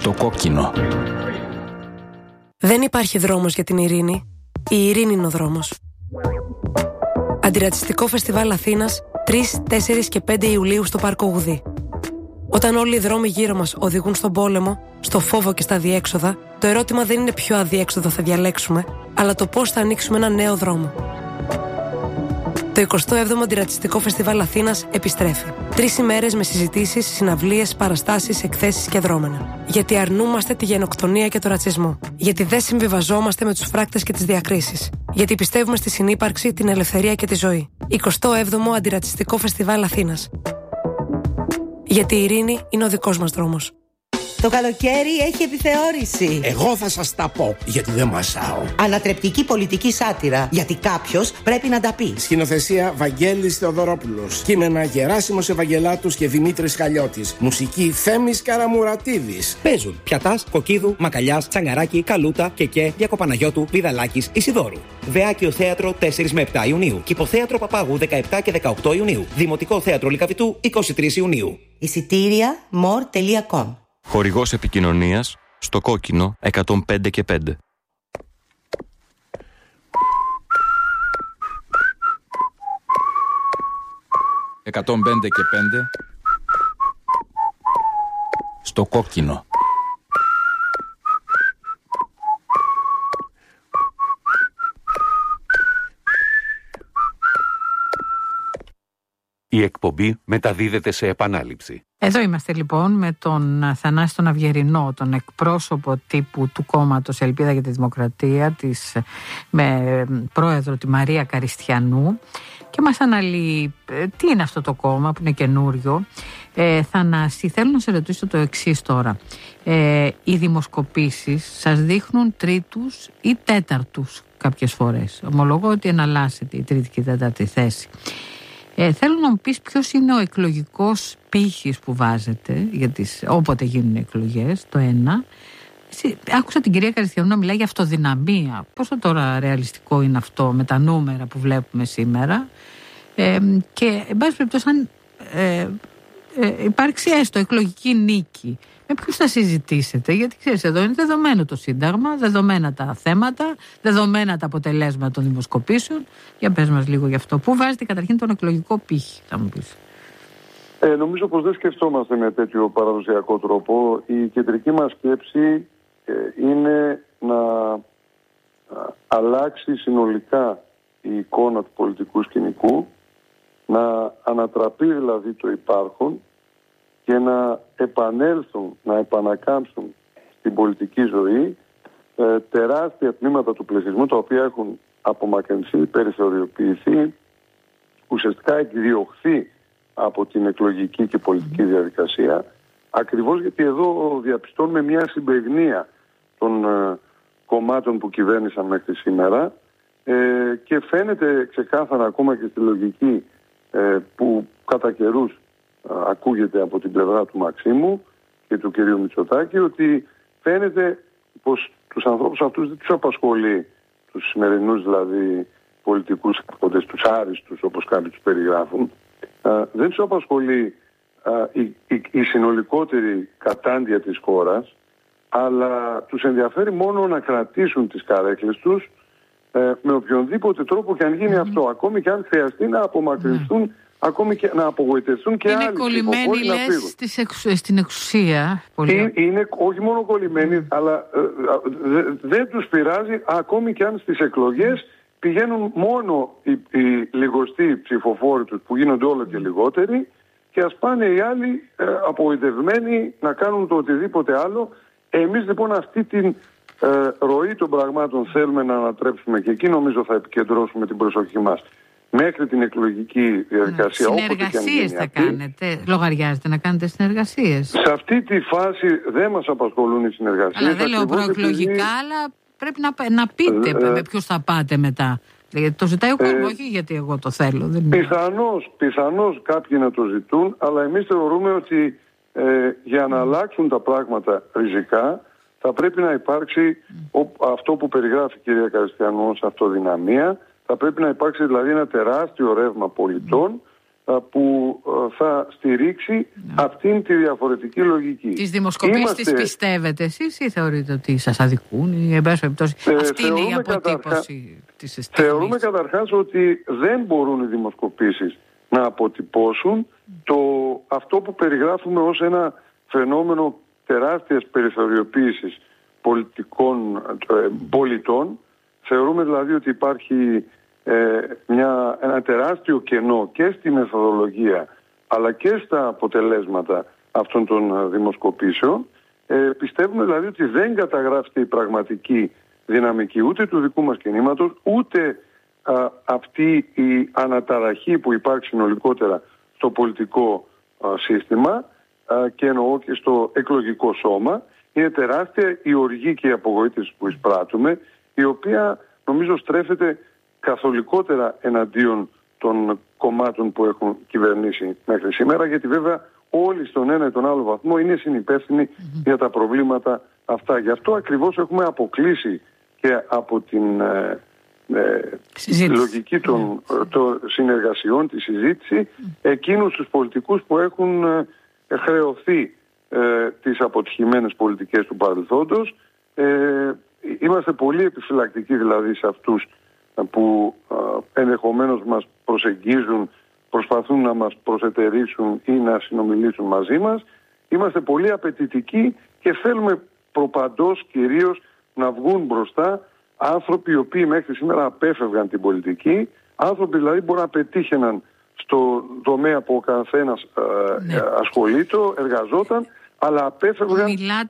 Στο κόκκινο. Δεν υπάρχει δρόμος για την ειρήνη. Η ειρήνη είναι ο δρόμος. Αντιρατσιστικό Φεστιβάλ Αθήνας 3, 4 και 5 Ιουλίου στο Πάρκο Γουδί. Όταν όλοι οι δρόμοι γύρω μας οδηγούν στον πόλεμο, στο φόβο και στα αδιέξοδα, το ερώτημα δεν είναι ποιο αδιέξοδο θα διαλέξουμε, αλλά το πώς θα ανοίξουμε ένα νέο δρόμο. Το 27ο Αντιρατσιστικό Φεστιβάλ Αθήνας επιστρέφει. 3 ημέρες με συζητήσεις, συναυλίες, παραστάσεις, εκθέσεις και δρόμενα. Γιατί αρνούμαστε τη γενοκτονία και το ρατσισμό. Γιατί δεν συμβιβαζόμαστε με τους φράκτες και τις διακρίσεις. Γιατί πιστεύουμε στη συνύπαρξη, την ελευθερία και τη ζωή. 27ο Αντιρατσιστικό Φεστιβάλ Αθήνας. Γιατί η ειρήνη είναι ο δικός μας δρόμος. Το καλοκαίρι έχει επιθεώρηση. Εγώ θα σας τα πω, γιατί δεν μασάω. Ανατρεπτική πολιτική σάτυρα, γιατί κάποιος πρέπει να τα πει. Σκηνοθεσία Βαγγέλης Θεοδωρόπουλος. Κείμενα Γεράσιμος Ευαγγελάτους και Δημήτρης Χαλιώτης. Μουσική Θέμης Καραμουρατίδης. Παίζουν Πιατάς, Κοκκίδου, Μακαλιάς, Τσαγκαράκη, Καλούτα, Κεκέ, Διακοπαναγιώτου, Πηδαλάκης, Ισιδώρου. Βεάκιο Θέατρο 4 με 7 Ιουνίου. Κηποθέατρο Παπάγου 17 και 18 Ιουνίου. Δημοτικό Θέατρο Λυκαβητού 23 Ιουνίου. Εισιτήρια more.com. Χορηγός επικοινωνίας στο κόκκινο 105 και 5. «105 και 5» στο κόκκινο. Η εκπομπή μεταδίδεται σε επανάληψη. Εδώ είμαστε λοιπόν με τον Θανάση τον Αυγερινό, τον εκπρόσωπο τύπου του κόμματος Ελπίδα για τη Δημοκρατία, με πρόεδρο τη Μαρία Καριστιανού, και μας αναλύει τι είναι αυτό το κόμμα που είναι καινούριο. Θανάση, θέλω να σε ρωτήσω το εξής τώρα. Οι δημοσκοπήσεις σας δείχνουν τρίτους ή τέταρτους κάποιες φορές. Ομολογώ ότι εναλλάσσεται η τρίτη και η τέταρτη θέση. Θέλω να μου πεις ποιος είναι ο εκλογικός πύχης που βάζετε όποτε γίνουν εκλογές, το ένα. Άκουσα την κυρία Καριστιανού να μιλάει για αυτοδυναμία. Πόσο τώρα ρεαλιστικό είναι αυτό με τα νούμερα που βλέπουμε σήμερα? Και εν πάση περιπτώσει, αν υπάρξει έστω εκλογική νίκη, με ποιους θα συζητήσετε? Γιατί ξέρεις, εδώ είναι δεδομένο το Σύνταγμα, δεδομένα τα θέματα, δεδομένα τα αποτελέσματα των δημοσκοπήσεων. Για πες μας λίγο γι' αυτό. Πού βάζετε καταρχήν τον εκλογικό πύχη, θα μου πεις? Νομίζω πως δεν σκεφτόμαστε με τέτοιο παραδοσιακό τρόπο. Η κεντρική μας σκέψη είναι να αλλάξει συνολικά η εικόνα του πολιτικού σκηνικού, να ανατραπεί δηλαδή το υπάρχον και να επανέλθουν, να επανακάμψουν στην πολιτική ζωή τεράστια τμήματα του πληθυσμού, τα οποία έχουν απομακρυνθεί, περιθωριοποιηθεί, ουσιαστικά εκδιωχθεί από την εκλογική και πολιτική διαδικασία, ακριβώς γιατί εδώ διαπιστώνουμε μια συμπαιγνία των κομμάτων που κυβέρνησαν μέχρι σήμερα και φαίνεται ξεκάθαρα ακόμα και στη λογική που κατά καιρούς ακούγεται από την πλευρά του Μαξίμου και του κυρίου Μητσοτάκη, ότι φαίνεται πως τους ανθρώπους αυτούς δεν τους απασχολεί, τους σημερινούς δηλαδή πολιτικούς αρχόντες, τους άριστους όπως κάποιοι τους περιγράφουν, δεν τους απασχολεί η συνολικότερη κατάντια της χώρας, αλλά τους ενδιαφέρει μόνο να κρατήσουν τις καρέκλες τους με οποιονδήποτε τρόπο και αν γίνει αυτό, ακόμη και αν χρειαστεί να απομακρυνθούν, ακόμη και να απογοητευτούν και άλλοι. Είναι κολλημένοι, λες, στην εξουσία. Είναι όχι μόνο κολλημένοι, αλλά δεν τους πειράζει, ακόμη και αν στις εκλογές πηγαίνουν μόνο οι λιγοστοί ψηφοφόροι τους, που γίνονται όλο και λιγότεροι, και ας πάνε οι άλλοι απογοητευμένοι να κάνουν το οτιδήποτε άλλο. Εμείς λοιπόν αυτή την ροή των πραγμάτων θέλουμε να ανατρέψουμε, και εκεί νομίζω θα επικεντρώσουμε την προσοχή μας μέχρι την εκλογική διαδικασία. Συνεργασίες θα κάνετε? Λογαριάζετε να κάνετε συνεργασίες? Σε αυτή τη φάση δεν μας απασχολούν οι συνεργασίες. Αλλά δεν λέω προεκλογικά, αλλά πρέπει να πείτε με ποιους θα πάτε μετά. Γιατί το ζητάει ο κόσμος, όχι γιατί εγώ το θέλω. Πιθανώς κάποιοι να το ζητούν, αλλά εμείς θεωρούμε ότι για να αλλάξουν τα πράγματα ριζικά θα πρέπει να υπάρξει αυτό που περιγράφει η κυρία Καριστιανού ως αυτοδυναμία. Θα πρέπει να υπάρξει δηλαδή ένα τεράστιο ρεύμα πολιτών που θα στηρίξει αυτήν τη διαφορετική λογική. Τις δημοσκοπήσεις τις πιστεύετε εσείς ή θεωρείτε ότι σας αδικούν ή εν πάση περιπτώσει αυτή είναι η αποτύπωση της στιγμής? Θεωρούμε καταρχάς ότι δεν μπορούν οι δημοσκοπήσεις να αποτυπώσουν αυτό που περιγράφουμε ως ένα φαινόμενο τεράστιας περιθωριοποίησης πολιτών. Θεωρούμε δηλαδή ότι υπάρχει ένα τεράστιο κενό και στη μεθοδολογία αλλά και στα αποτελέσματα αυτών των δημοσκοπήσεων. Πιστεύουμε δηλαδή ότι δεν καταγράφεται η πραγματική δυναμική ούτε του δικού μας κινήματος, ούτε αυτή η αναταραχή που υπάρχει συνολικότερα στο πολιτικό σύστημα και εννοώ και στο εκλογικό σώμα. Είναι τεράστια η οργή και η απογοήτευση που εισπράττουμε, η οποία νομίζω στρέφεται καθολικότερα εναντίον των κομμάτων που έχουν κυβερνήσει μέχρι σήμερα, γιατί βέβαια όλοι στον ένα ή τον άλλο βαθμό είναι συνυπεύθυνοι για τα προβλήματα αυτά. Γι' αυτό ακριβώς έχουμε αποκλείσει και από την λογική των συνεργασιών, τη συζήτηση, εκείνους τους πολιτικούς που έχουν χρεωθεί τις αποτυχημένες πολιτικές του παρελθόντος. Είμαστε πολύ επιφυλακτικοί δηλαδή σε αυτούς που ενδεχομένως μας προσεγγίζουν, προσπαθούν να μας προσετερήσουν ή να συνομιλήσουν μαζί μας. Είμαστε πολύ απαιτητικοί και θέλουμε προπαντός κυρίως να βγουν μπροστά άνθρωποι οι οποίοι μέχρι σήμερα απέφευγαν την πολιτική, άνθρωποι δηλαδή μπορεί να πετύχαιναν στο τομέα που ο καθένας ασχολείται, εργαζόταν, αλλά απέφευγαν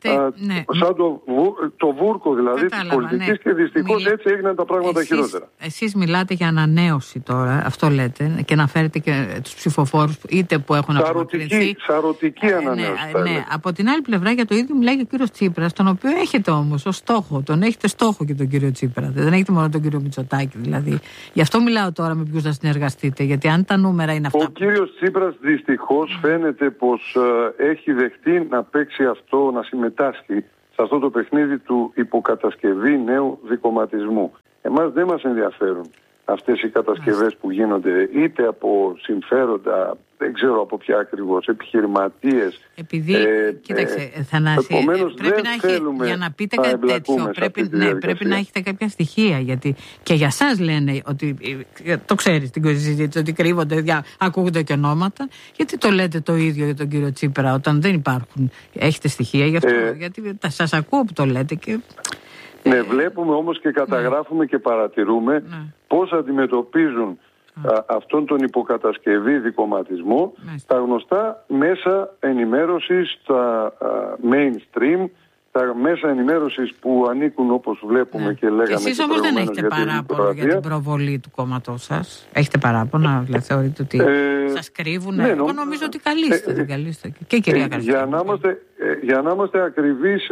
σαν το βούρκο δηλαδή της πολιτικής και δυστυχώς έτσι έγιναν τα πράγματα χειρότερα. Εσείς μιλάτε για ανανέωση τώρα, αυτό λέτε, και να φέρετε και τους ψηφοφόρους είτε που έχουν απομακρυνθεί. Σαρωτική ανανέωση. Ναι. Από την άλλη πλευρά για το ίδιο μιλάει και ο κύριος Τσίπρας, τον οποίο έχετε όμως ως στόχο, τον έχετε στόχο και τον κύριο Τσίπρα, δεν έχετε μόνο τον κύριο Μητσοτάκη δηλαδή. Γι' αυτό μιλάω τώρα με ποιους θα συνεργαστείτε, γιατί αν τα νούμερα είναι αυτά. Ο κύριος Τσίπρας δυστυχώς φαίνεται πως έχει δεχτεί να παίξει αυτό, να συμμετάσχει σε αυτό το παιχνίδι του υποκατασκευή νέου δικομματισμού. Εμάς δεν μας ενδιαφέρουν αυτές οι κατασκευές που γίνονται είτε από συμφέροντα, δεν ξέρω από ποια ακριβώς, επιχειρηματίες. Επειδή, κοίταξε, Θανάση, πρέπει να έχει, για να πείτε κάτι τέτοιο, πρέπει να έχετε κάποια στοιχεία, γιατί και για σας λένε ότι, το ξέρεις την συζήτηση, ότι κρύβονται, ακούγονται και ονόματα, γιατί το λέτε το ίδιο για τον κύριο Τσίπρα όταν δεν υπάρχουν, έχετε στοιχεία γι' αυτό, γιατί σας ακούω που το λέτε και... Ναι, βλέπουμε όμως και καταγράφουμε και παρατηρούμε πώς αντιμετωπίζουν αυτόν τον υποκατασκευή δικομματισμό τα γνωστά μέσα ενημέρωσης, τα mainstream, τα μέσα ενημέρωσης που ανήκουν όπως βλέπουμε και λέγαμε. Εσείς όμως δεν έχετε παράπονο για την προβολή του κόμματός σας? Έχετε παράπονο, δηλαδή θεωρείτε ότι σας κρύβουν? Εγώ νομίζω ότι καλείστε. Και κυρία Καριστιανού. Για να είμαστε ακριβείς,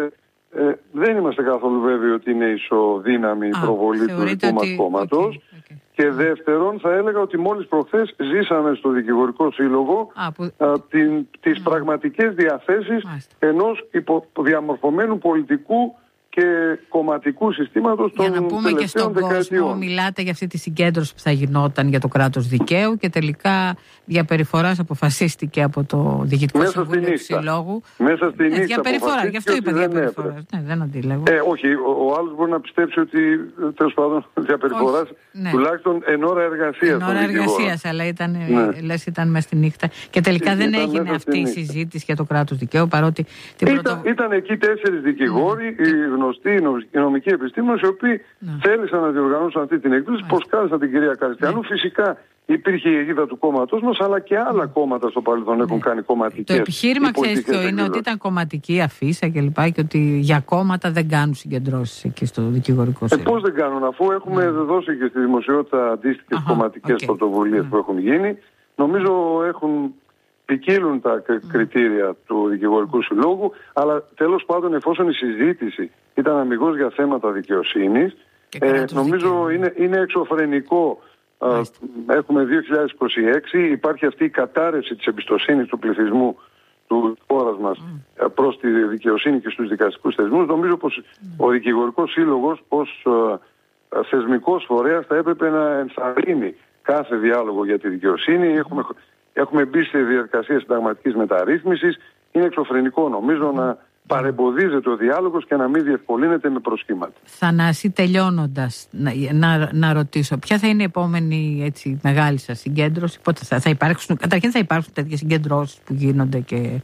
δεν είμαστε καθόλου βέβαιοι ότι είναι ισοδύναμη η προβολή του δικού μας κόμματος. Και δεύτερον, θα έλεγα ότι μόλις προχθές ζήσαμε στο Δικηγορικό Σύλλογο τις πραγματικές διαθέσεις ενός διαμορφωμένου πολιτικού και κομματικού συστήματος των τελευταίων δεκαετιών. Για να πούμε και στον κόσμο, μιλάτε για αυτή τη συγκέντρωση που θα γινόταν για το κράτος δικαίου και τελικά για περιφοράς αποφασίστηκε από το Διοικητικό Συμβούλιο του Συλλόγου. Μέσα στη νύχτα. Για περιφορά, γι' αυτό είπα για περιφοράς. Δεν αντίλεγω. Όχι, ο άλλος μπορεί να πιστέψει ότι τέλος πάντων για περιφοράς τουλάχιστον εν ώρα εργασίας. Εν ώρα εργασίας, αλλά ήταν μέσα στη νύχτα. Και τελικά δεν έγινε αυτή η συζήτηση για το κράτος δικαίου, παρότι. Ήταν εκεί 4 δικηγόροι, γνωστοί οι νομικοί επιστήμονες, οι οποίοι θέλησαν να διοργανώσουν αυτή την εκδήλωση, προσκάλεσαν την κυρία Καριστιανού. Φυσικά υπήρχε η αιγίδα του κόμματός μας, αλλά και άλλα κόμματα στο παρελθόν έχουν κάνει κομματικές. Το επιχείρημα, ξέρεις ποιο είναι, ότι ήταν κομματική αφίσα κλπ. Και ότι για κόμματα δεν κάνουν συγκεντρώσεις εκεί στο Δικηγορικό Σύλλογο. Πώς δεν κάνουν, αφού έχουμε δώσει και στη δημοσιότητα αντίστοιχες κομματικές πρωτοβουλίες που έχουν γίνει. Νομίζω ποικίλουν τα κριτήρια του Δικηγορικού Συλλόγου, αλλά τέλος πάντων, εφόσον η συζήτηση ήταν αμιγώς για θέματα δικαιοσύνης, νομίζω είναι εξωφρενικό. Έχουμε 2026, υπάρχει αυτή η κατάρρευση της εμπιστοσύνης του πληθυσμού του χώρας μας προς τη δικαιοσύνη και στους δικαστικούς θεσμούς. Νομίζω πως ο Δικηγορικός Σύλλογος ως θεσμικός φορέας θα έπρεπε να ενθαρρύνει κάθε διάλογο για τη δικαιοσύνη. Έχουμε μπει σε διαδικασία συνταγματικής μεταρρύθμισης. Είναι εξωφρενικό νομίζω να παρεμποδίζεται ο διάλογος και να μην διευκολύνεται με προσχήματα. Θανάση, τελειώνοντας, να ρωτήσω, ποια θα είναι η επόμενη έτσι, μεγάλη σας συγκέντρωση, πότε θα υπάρξουν, καταρχήν θα υπάρξουν τέτοιες συγκεντρώσεις που γίνονται και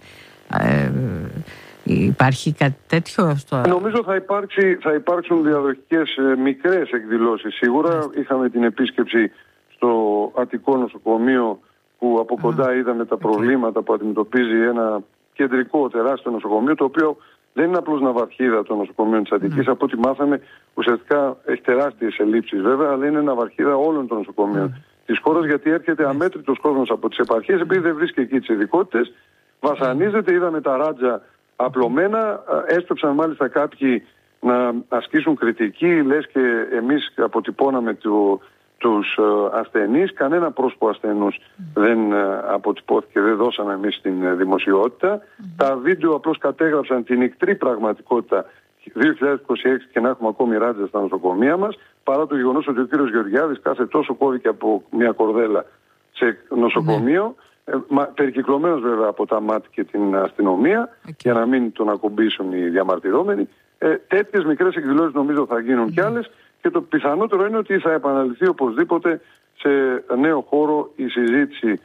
υπάρχει κάτι τέτοιο Νομίζω θα υπάρξουν διαδοχικές μικρές εκδηλώσεις. Σίγουρα είχαμε την επίσκεψη στο Αττικό νοσοκομείο που από κοντά είδαμε τα προβλήματα που αντιμετωπίζει ένα κεντρικό τεράστιο νοσοκομείο, το οποίο δεν είναι απλώς ναυαρχίδα των νοσοκομείων της Αττικής. Από ό,τι μάθαμε, ουσιαστικά έχει τεράστιες ελλείψεις βέβαια, αλλά είναι ναυαρχίδα όλων των νοσοκομείων της χώρας, γιατί έρχεται αμέτρητος κόσμος από τις επαρχίες, επειδή δεν βρίσκει εκεί τις ειδικότητες. Βασανίζεται, είδαμε τα ράτζα απλωμένα, έστρεψαν μάλιστα κάποιοι να ασκήσουν κριτική, λες και εμείς αποτυπώναμε τους ασθενείς. Κανένα πρόσωπο ασθενούς δεν αποτυπώθηκε, δεν δώσαμε εμείς την δημοσιότητα. Τα βίντεο απλώς κατέγραψαν την ικτρή πραγματικότητα 2026 και να έχουμε ακόμη ράτζα στα νοσοκομεία μας, παρά το γεγονός ότι ο κύριος Γεωργιάδης κάθε τόσο κόβηκε από μια κορδέλα σε νοσοκομείο, περικυκλωμένος βέβαια από τα ΜΑΤ και την αστυνομία, για να μην τον ακουμπήσουν οι διαμαρτυρόμενοι. Τέτοιες μικρές εκδηλώσεις νομίζω θα γίνουν κι άλλες. Και το πιθανότερο είναι ότι θα επαναληφθεί οπωσδήποτε σε νέο χώρο η συζήτηση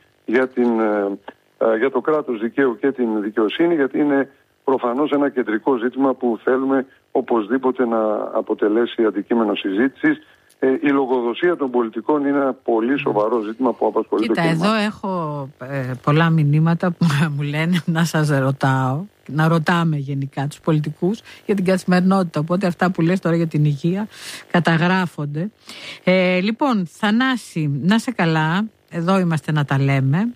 για το κράτος δικαίου και την δικαιοσύνη, γιατί είναι προφανώς ένα κεντρικό ζήτημα που θέλουμε οπωσδήποτε να αποτελέσει αντικείμενο συζήτησης. Η λογοδοσία των πολιτικών είναι ένα πολύ σοβαρό ζήτημα που απασχολεί το κοινό. Εδώ έχω πολλά μηνύματα που μου λένε να σας ρωτάω, να ρωτάμε γενικά τους πολιτικούς για την καθημερινότητα. Οπότε αυτά που λες τώρα για την υγεία καταγράφονται. Λοιπόν, Θανάση, να σε καλά. Εδώ είμαστε να τα λέμε.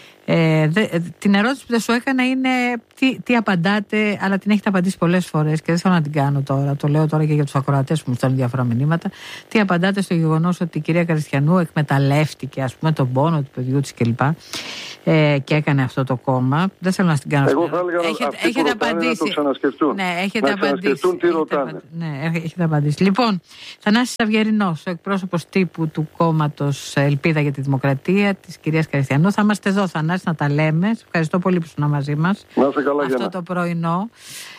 Την ερώτηση που δεν σου έκανα είναι τι απαντάτε, αλλά την έχετε απαντήσει πολλές φορές και δεν θέλω να την κάνω τώρα. Το λέω τώρα και για τους ακροατές που μου στέλνουν διάφορα μηνύματα. Τι απαντάτε στο γεγονός ότι η κυρία Καριστιανού εκμεταλλεύτηκε, ας πούμε, τον πόνο του παιδιού της κλπ. Και έκανε αυτό το κόμμα. Δεν θέλω να την κάνω. Εγώ θα έλεγα έχετε απαντήσει. Να το ξανασκεφτούν. Ναι, έχετε απαντήσει. Τι ρωτάνε. Ναι, έχετε απαντήσει. Λοιπόν, Θανάσης Αυγερινός, ο εκπρόσωπος τύπου του κόμματος Ελπίδα για τη Δημοκρατία της κυρίας Καριστιανού. Θα είμαστε εδώ, Θανάση, να τα λέμε. Σε ευχαριστώ πολύ που ήσουν μαζί μας. Να είστε καλά, αυτό το πρωινό.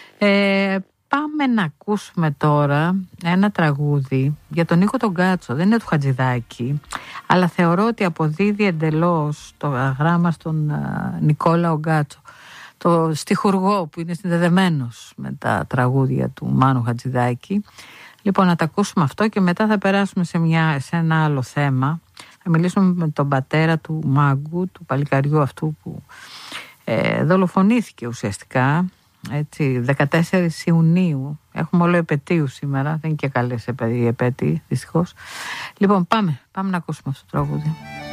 Πάμε να ακούσουμε τώρα ένα τραγούδι για τον Νίκο τον Γκάτσο. Δεν είναι του Χατζηδάκη, αλλά θεωρώ ότι αποδίδει εντελώς το γράμμα στον Νικόλαο Γκάτσο, το στιχουργό που είναι συνδεδεμένος με τα τραγούδια του Μάνου Χατζηδάκη. Λοιπόν, να τα ακούσουμε αυτό και μετά θα περάσουμε σε ένα άλλο θέμα. Θα μιλήσουμε με τον πατέρα του Μάγκου, του παλικαριού αυτού που δολοφονήθηκε ουσιαστικά. Έτσι, 14 Ιουνίου. Έχουμε όλο επετείου σήμερα. Δεν είναι και καλές οι επέτειοι, δυστυχώς. Λοιπόν, πάμε να ακούσουμε αυτό το τραγούδι.